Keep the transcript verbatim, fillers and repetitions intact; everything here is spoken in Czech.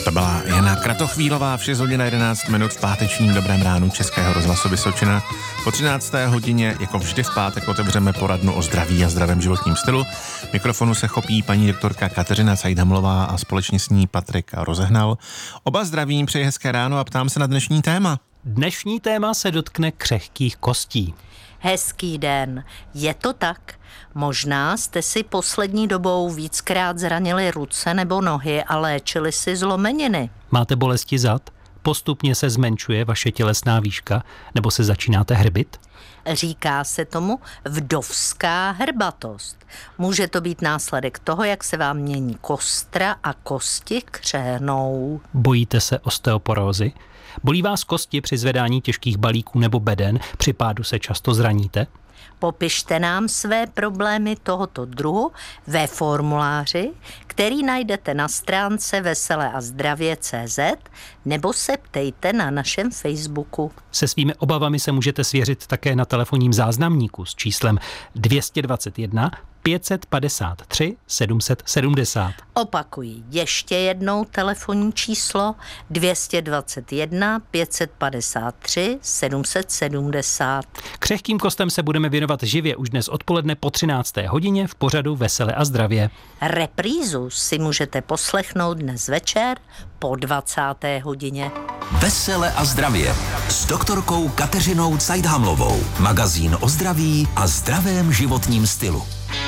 To byla Jana Kratochvílová v šest hodin jedenáct minut v pátečním Dobrém ránu Českého rozhlasu Vysočina. Po třinácté hodině, jako vždy v pátek, otevřeme poradnu o zdraví a zdravém životním stylu. Mikrofonu se chopí paní doktorka Kateřina Cajdhamlová a společně s ní Patrik Rozehnal. Oba zdravím, přeji hezké ráno a ptám se na dnešní téma. Dnešní téma se dotkne křehkých kostí. Hezký den, je to tak? Možná jste si poslední dobou víckrát zranili ruce nebo nohy a léčili si zlomeniny. Máte bolesti zad? Postupně se zmenšuje vaše tělesná výška nebo se začínáte hrbit? Říká se tomu vdovská hrbatost. Může to být následek toho, jak se vám mění kostra a kosti křehnou. Bojíte se osteoporózy? Bolí vás kosti při zvedání těžkých balíků nebo beden? Při pádu se často zraníte? Popište nám své problémy tohoto druhu ve formuláři, který najdete na stránce vesele a zdravě tečka cé zet nebo se ptejte na našem Facebooku. Se svými obavami se můžete svěřit také na telefonním záznamníku s číslem dvě stě dvacet jedna pět set padesát tři sedm set sedmdesát. Opakuji ještě jednou telefonní číslo dvě stě dvacet jedna pět set padesát tři sedm set sedmdesát. Křehkým kostem se budeme věnovat živě už dnes odpoledne po třinácté hodině v pořadu Vesele a zdravě. Reprízu si můžete poslechnout dnes večer po dvacáté hodině. Vesele a zdravě s doktorkou Kateřinou Cajdhamlovou. Magazín o zdraví a zdravém životním stylu.